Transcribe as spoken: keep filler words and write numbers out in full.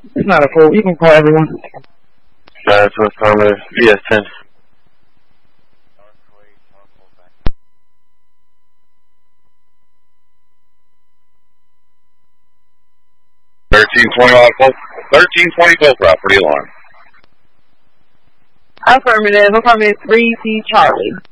It's not a full. You can call everyone. That's what's on the V S ten. Thirteen twenty, thirteen twenty Gold property alarm. Affirmative. Affirmative. Three C Charlie.